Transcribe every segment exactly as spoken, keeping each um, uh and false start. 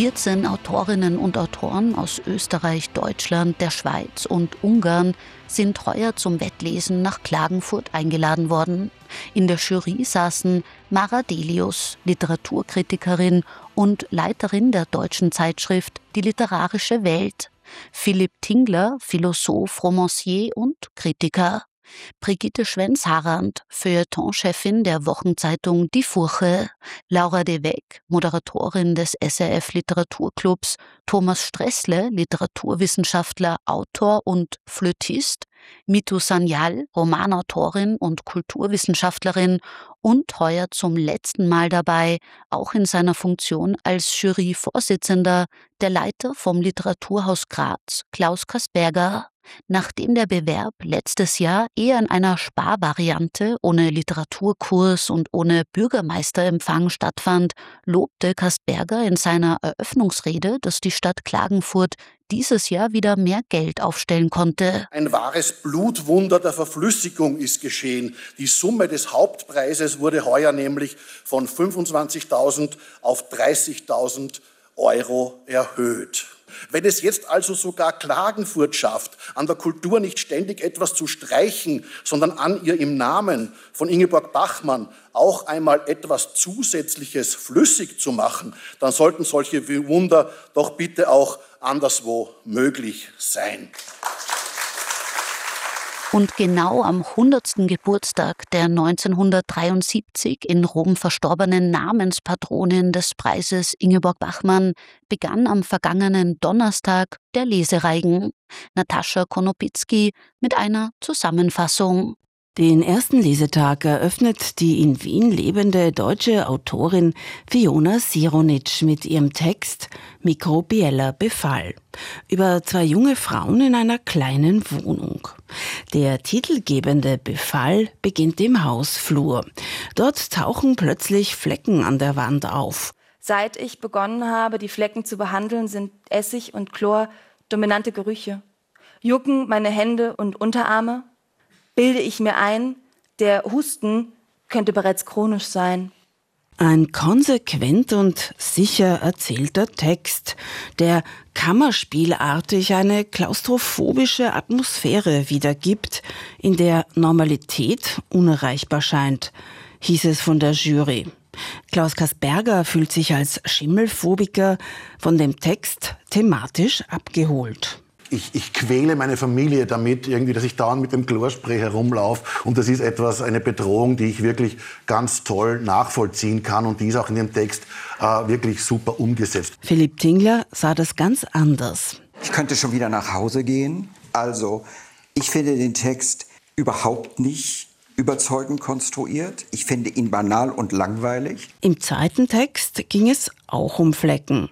vierzehn Autorinnen und Autoren aus Österreich, Deutschland, der Schweiz und Ungarn sind heuer zum Wettlesen nach Klagenfurt eingeladen worden. In der Jury saßen Mara Delius, Literaturkritikerin und Leiterin der deutschen Zeitschrift Die Literarische Welt, Philipp Tingler, Philosoph, Romancier und Kritiker, Brigitte Schwenz-Harand, Feuilleton-Chefin der Wochenzeitung Die Furche, Laura de Weck, Moderatorin des S R F Literaturclubs, Thomas Stressle, Literaturwissenschaftler, Autor und Flötist, Mitu Sanyal, Romanautorin und Kulturwissenschaftlerin und heuer zum letzten Mal dabei, auch in seiner Funktion als Juryvorsitzender, der Leiter vom Literaturhaus Graz, Klaus Kasperger. Nachdem der Bewerb letztes Jahr eher in einer Sparvariante ohne Literaturkurs und ohne Bürgermeisterempfang stattfand, lobte Kasperger in seiner Eröffnungsrede, dass die Stadt Klagenfurt dieses Jahr wieder mehr Geld aufstellen konnte. Ein wahres Blutwunder der Verflüssigung ist geschehen. Die Summe des Hauptpreises wurde heuer nämlich von fünfundzwanzigtausend auf dreißigtausend Euro erhöht. Wenn es jetzt also sogar Klagenfurt schafft, an der Kultur nicht ständig etwas zu streichen, sondern an ihr im Namen von Ingeborg Bachmann auch einmal etwas Zusätzliches flüssig zu machen, dann sollten solche Wunder doch bitte auch anderswo möglich sein. Und genau am hundertsten Geburtstag der neunzehnhundertdreiundsiebzig in Rom verstorbenen Namenspatronin des Preises Ingeborg Bachmann begann am vergangenen Donnerstag der Lesereigen. Natascha Konopitzky mit einer Zusammenfassung. Den ersten Lesetag eröffnet die in Wien lebende deutsche Autorin Fiona Sironitsch mit ihrem Text Mikrobieller Befall über zwei junge Frauen in einer kleinen Wohnung. Der titelgebende Befall beginnt im Hausflur. Dort tauchen plötzlich Flecken an der Wand auf. Seit ich begonnen habe, die Flecken zu behandeln, sind Essig und Chlor dominante Gerüche. Jucken meine Hände und Unterarme? Bilde ich mir ein, der Husten könnte bereits chronisch sein. Ein konsequent und sicher erzählter Text, der kammerspielartig eine klaustrophobische Atmosphäre wiedergibt, in der Normalität unerreichbar scheint, hieß es von der Jury. Klaus Kasperger fühlt sich als Schimmelphobiker von dem Text thematisch abgeholt. Ich, ich quäle meine Familie damit, irgendwie, dass ich dauernd mit dem Chlorspray herumlaufe. Und das ist etwas, eine Bedrohung, die ich wirklich ganz toll nachvollziehen kann. Und die ist auch in dem Text äh, wirklich super umgesetzt. Philipp Tingler sah das ganz anders. Ich könnte schon wieder nach Hause gehen. Also, ich finde den Text überhaupt nicht überzeugend konstruiert. Ich finde ihn banal und langweilig. Im zweiten Text ging es auch um Flecken.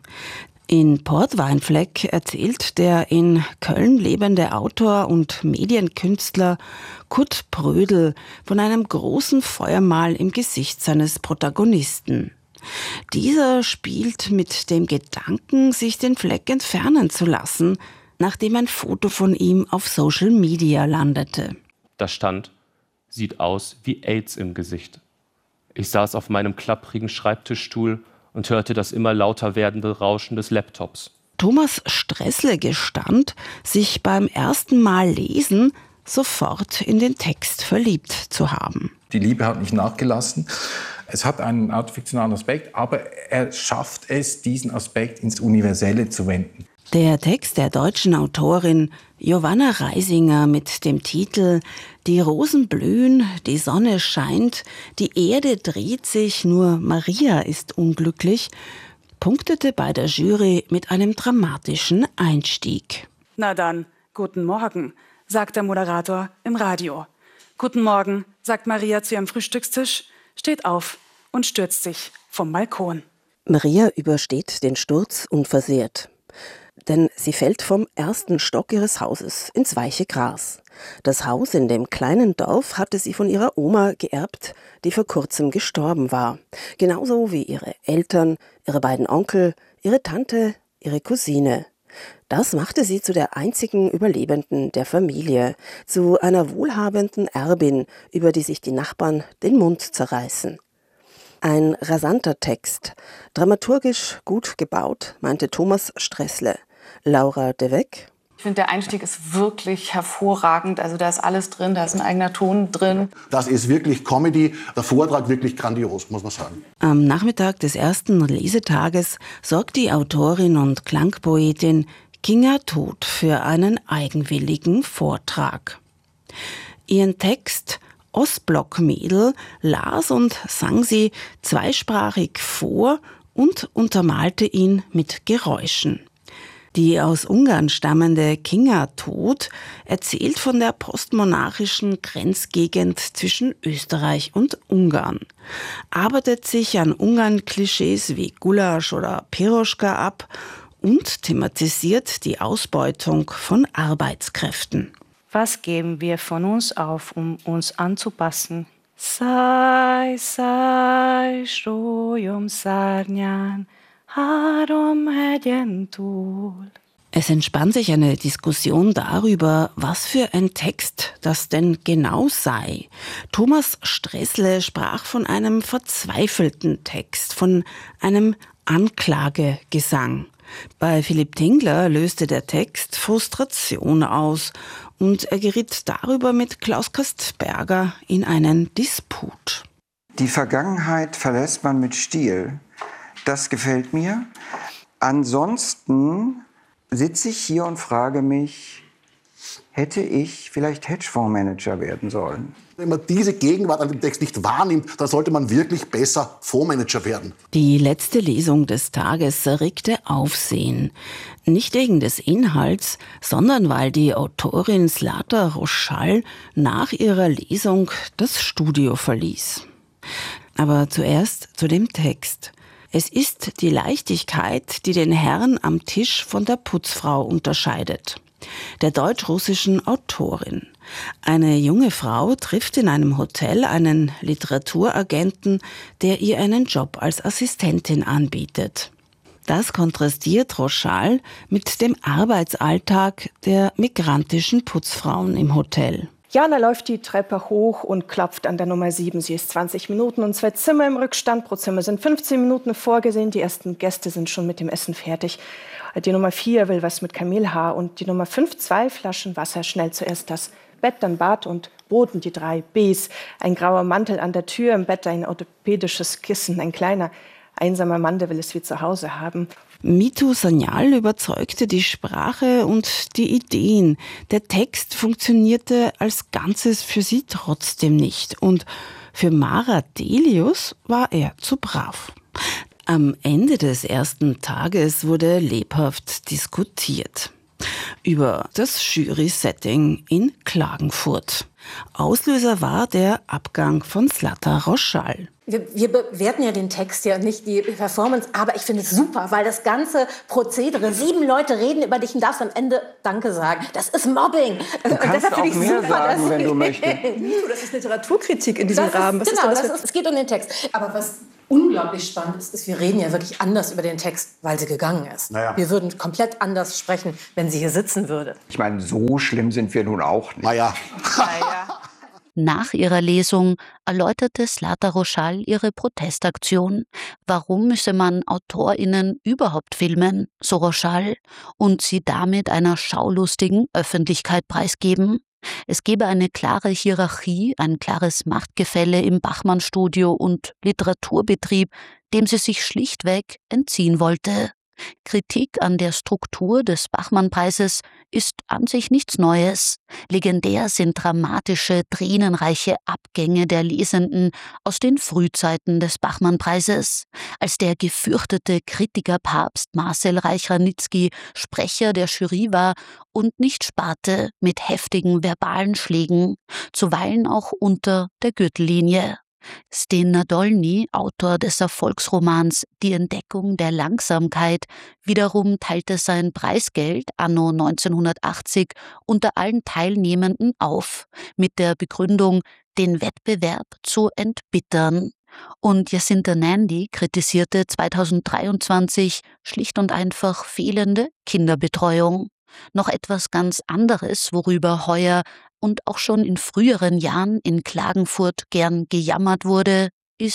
In Portweinfleck erzählt der in Köln lebende Autor und Medienkünstler Kurt Prödel von einem großen Feuermal im Gesicht seines Protagonisten. Dieser spielt mit dem Gedanken, sich den Fleck entfernen zu lassen, nachdem ein Foto von ihm auf Social Media landete. Da stand: Sieht aus wie AIDS im Gesicht. Ich saß auf meinem klapprigen Schreibtischstuhl und hörte das immer lauter werdende Rauschen des Laptops. Thomas Stressle gestand, sich beim ersten Mal lesen sofort in den Text verliebt zu haben. Die Liebe hat nicht nachgelassen. Es hat einen autofiktionalen Aspekt, aber er schafft es, diesen Aspekt ins Universelle zu wenden. Der Text der deutschen Autorin Johanna Reisinger mit dem Titel »Die Rosen blühen, die Sonne scheint, die Erde dreht sich, nur Maria ist unglücklich«, punktete bei der Jury mit einem dramatischen Einstieg. Na dann, guten Morgen, sagt der Moderator im Radio. Guten Morgen, sagt Maria zu ihrem Frühstückstisch, steht auf und stürzt sich vom Balkon. Maria übersteht den Sturz unversehrt. Denn sie fällt vom ersten Stock ihres Hauses ins weiche Gras. Das Haus in dem kleinen Dorf hatte sie von ihrer Oma geerbt, die vor kurzem gestorben war. Genauso wie ihre Eltern, ihre beiden Onkel, ihre Tante, ihre Cousine. Das machte sie zu der einzigen Überlebenden der Familie, zu einer wohlhabenden Erbin, über die sich die Nachbarn den Mund zerreißen. Ein rasanter Text, dramaturgisch gut gebaut, meinte Thomas Stressle. Laura de Weck: Ich finde, der Einstieg ist wirklich hervorragend. Also da ist alles drin, da ist ein eigener Ton drin. Das ist wirklich Comedy, der Vortrag wirklich grandios, muss man sagen. Am Nachmittag des ersten Lesetages sorgt die Autorin und Klangpoetin Kinga Todt für einen eigenwilligen Vortrag. Ihren Text Ostblock-Mädel las und sang sie zweisprachig vor und untermalte ihn mit Geräuschen. Die aus Ungarn stammende Kinga Todt erzählt von der postmonarchischen Grenzgegend zwischen Österreich und Ungarn, arbeitet sich an Ungarn-Klischees wie Gulasch oder Piroschka ab und thematisiert die Ausbeutung von Arbeitskräften. Was geben wir von uns auf, um uns anzupassen? Szaj, szaj, sólyom szárnyán, három hegyen túl. Es entspann sich eine Diskussion darüber, was für ein Text das denn genau sei. Thomas Stressle sprach von einem verzweifelten Text, von einem Anklagegesang. Bei Philipp Tingler löste der Text Frustration aus und er geriet darüber mit Klaus Kastberger in einen Disput. Die Vergangenheit verlässt man mit Stil. Das gefällt mir. Ansonsten sitze ich hier und frage mich, hätte ich vielleicht Hedgefondsmanager werden sollen? Wenn man diese Gegenwart an dem Text nicht wahrnimmt, dann sollte man wirklich besser Fondsmanager werden. Die letzte Lesung des Tages erregte Aufsehen. Nicht wegen des Inhalts, sondern weil die Autorin Zlata Roschall nach ihrer Lesung das Studio verließ. Aber zuerst zu dem Text. Es ist die Leichtigkeit, die den Herrn am Tisch von der Putzfrau unterscheidet. Der deutsch-russischen Autorin. Eine junge Frau trifft in einem Hotel einen Literaturagenten, der ihr einen Job als Assistentin anbietet. Das kontrastiert Roschall mit dem Arbeitsalltag der migrantischen Putzfrauen im Hotel. Jana läuft die Treppe hoch und klopft an der Nummer sieben. Sie ist zwanzig Minuten und zwei Zimmer im Rückstand. Pro Zimmer sind fünfzehn Minuten vorgesehen. Die ersten Gäste sind schon mit dem Essen fertig. Die Nummer vier will was mit Kamelhaar und die Nummer fünf zwei Flaschen Wasser. Schnell zuerst das Bett, dann Bad und Boden, die drei Bs. Ein grauer Mantel an der Tür, im Bett ein orthopädisches Kissen. Ein kleiner, einsamer Mann, der will es wie zu Hause haben. Mitu Sanyal überzeugte die Sprache und die Ideen. Der Text funktionierte als Ganzes für sie trotzdem nicht. Und für Mara Delius war er zu brav. Am Ende des ersten Tages wurde lebhaft diskutiert über das Jury-Setting in Klagenfurt. Auslöser war der Abgang von Zlata Roschall. Wir, wir bewerten ja den Text, ja nicht die Performance, aber ich finde es super, weil das ganze Prozedere, sieben Leute reden über dich und darfst am Ende Danke sagen. Das ist Mobbing. Du kannst und auch ich mehr super, sagen, wenn du möchtest. Das ist Literaturkritik in diesem das Rahmen. Was genau, ist das ist, es geht um den Text. Aber was unglaublich spannend ist, ist, wir reden ja wirklich anders über den Text, weil sie gegangen ist. Naja. Wir würden komplett anders sprechen, wenn sie hier sitzen würde. Ich meine, so schlimm sind wir nun auch nicht. Naja. naja. Nach ihrer Lesung erläuterte Zlata Roschall ihre Protestaktion. Warum müsse man AutorInnen überhaupt filmen, so Roschall, und sie damit einer schaulustigen Öffentlichkeit preisgeben? Es gebe eine klare Hierarchie, ein klares Machtgefälle im Bachmann-Studio und Literaturbetrieb, dem sie sich schlichtweg entziehen wollte. Kritik an der Struktur des Bachmann-Preises ist an sich nichts Neues. Legendär sind dramatische, tränenreiche Abgänge der Lesenden aus den Frühzeiten des Bachmann-Preises. Als der gefürchtete Kritikerpapst Marcel Reich-Ranitzky Sprecher der Jury war und nicht sparte mit heftigen verbalen Schlägen, zuweilen auch unter der Gürtellinie. Sten Nadolny, Autor des Erfolgsromans Die Entdeckung der Langsamkeit, wiederum teilte sein Preisgeld anno neunzehnhundertachtzig unter allen Teilnehmenden auf, mit der Begründung, den Wettbewerb zu entbittern. Und Jacinta Nandy kritisierte zweitausenddreiundzwanzig schlicht und einfach fehlende Kinderbetreuung. Noch etwas ganz anderes, worüber heuer und auch schon in früheren Jahren in Klagenfurt gern gejammert wurde, ist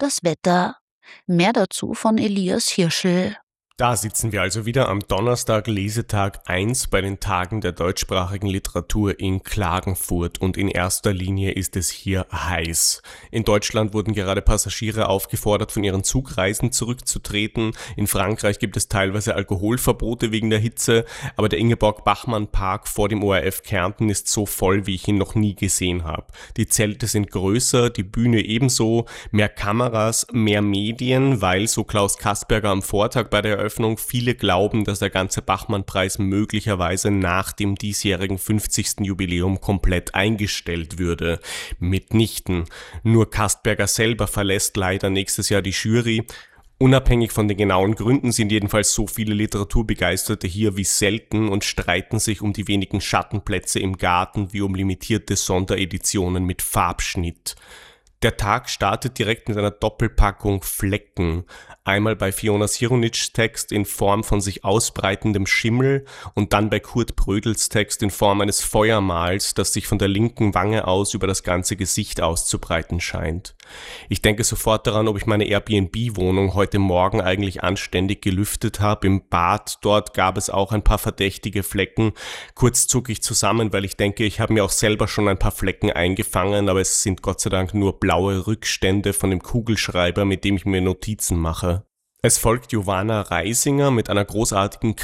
das Wetter. Mehr dazu von Elias Hirschl. Da sitzen wir also wieder am Donnerstag, Lesetag eins bei den Tagen der deutschsprachigen Literatur in Klagenfurt und in erster Linie ist es hier heiß. In Deutschland wurden gerade Passagiere aufgefordert, von ihren Zugreisen zurückzutreten. In Frankreich gibt es teilweise Alkoholverbote wegen der Hitze, aber der Ingeborg-Bachmann-Park vor dem O R F Kärnten ist so voll, wie ich ihn noch nie gesehen habe. Die Zelte sind größer, die Bühne ebenso, mehr Kameras, mehr Medien, weil, so Klaus Kasperger am Vortag bei der Eröffnung, viele glauben, dass der ganze Bachmann-Preis möglicherweise nach dem diesjährigen fünfzigsten Jubiläum komplett eingestellt würde. Mitnichten. Nur Kasperger selber verlässt leider nächstes Jahr die Jury. Unabhängig von den genauen Gründen sind jedenfalls so viele Literaturbegeisterte hier wie selten und streiten sich um die wenigen Schattenplätze im Garten wie um limitierte Sondereditionen mit Farbschnitt. Der Tag startet direkt mit einer Doppelpackung Flecken. Einmal bei Fiona Sironitschs Text in Form von sich ausbreitendem Schimmel und dann bei Kurt Brödels Text in Form eines Feuermals, das sich von der linken Wange aus über das ganze Gesicht auszubreiten scheint. Ich denke sofort daran, ob ich meine Airbnb-Wohnung heute Morgen eigentlich anständig gelüftet habe. Im Bad dort gab es auch ein paar verdächtige Flecken. Kurz zucke ich zusammen, weil ich denke, ich habe mir auch selber schon ein paar Flecken eingefangen, aber es sind Gott sei Dank nur blaue Rückstände von dem Kugelschreiber, mit dem ich mir Notizen mache. Es folgt Giovanna Reisinger mit einer großartigen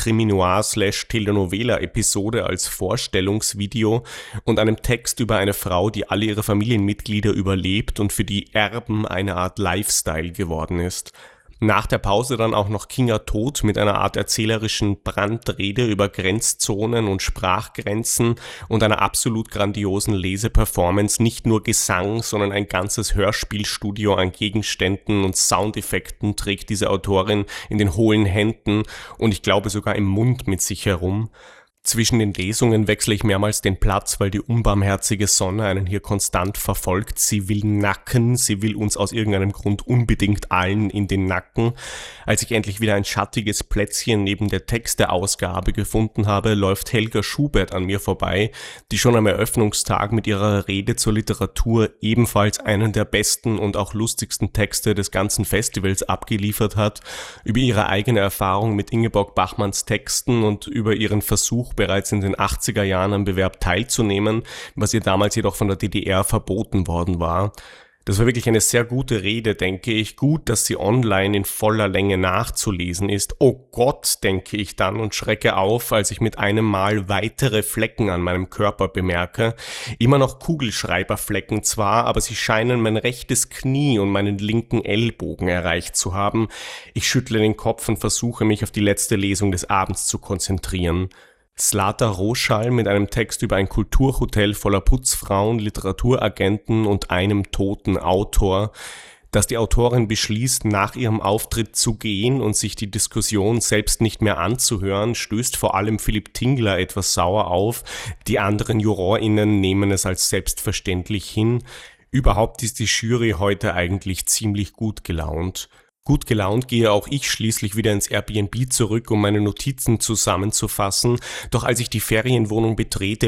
Krimi-Noir-slash-Telenovela-Episode als Vorstellungsvideo und einem Text über eine Frau, die alle ihre Familienmitglieder überlebt und für die Erben eine Art Lifestyle geworden ist. Nach der Pause dann auch noch Kinga Todt mit einer Art erzählerischen Brandrede über Grenzzonen und Sprachgrenzen und einer absolut grandiosen Leseperformance, nicht nur Gesang, sondern ein ganzes Hörspielstudio an Gegenständen und Soundeffekten trägt diese Autorin in den hohlen Händen und ich glaube sogar im Mund mit sich herum. Zwischen den Lesungen wechsle ich mehrmals den Platz, weil die unbarmherzige Sonne einen hier konstant verfolgt. Sie will nacken, sie will uns aus irgendeinem Grund unbedingt allen in den Nacken. Als ich endlich wieder ein schattiges Plätzchen neben der Texteausgabe gefunden habe, läuft Helga Schubert an mir vorbei, die schon am Eröffnungstag mit ihrer Rede zur Literatur ebenfalls einen der besten und auch lustigsten Texte des ganzen Festivals abgeliefert hat, über ihre eigene Erfahrung mit Ingeborg Bachmanns Texten und über ihren Versuch, bereits in den achtziger Jahren am Bewerb teilzunehmen, was ihr damals jedoch von der D D R verboten worden war. Das war wirklich eine sehr gute Rede, denke ich. Gut, dass sie online in voller Länge nachzulesen ist. Oh Gott, denke ich dann und schrecke auf, als ich mit einem Mal weitere Flecken an meinem Körper bemerke. Immer noch Kugelschreiberflecken zwar, aber sie scheinen mein rechtes Knie und meinen linken Ellbogen erreicht zu haben. Ich schüttle den Kopf und versuche mich auf die letzte Lesung des Abends zu konzentrieren. Zlata Roschal mit einem Text über ein Kulturhotel voller Putzfrauen, Literaturagenten und einem toten Autor, dass die Autorin beschließt, nach ihrem Auftritt zu gehen und sich die Diskussion selbst nicht mehr anzuhören, stößt vor allem Philipp Tingler etwas sauer auf. Die anderen JurorInnen nehmen es als selbstverständlich hin. Überhaupt ist die Jury heute eigentlich ziemlich gut gelaunt. Gut gelaunt gehe auch ich schließlich wieder ins Airbnb zurück, um meine Notizen zusammenzufassen. Doch als ich die Ferienwohnung betrete,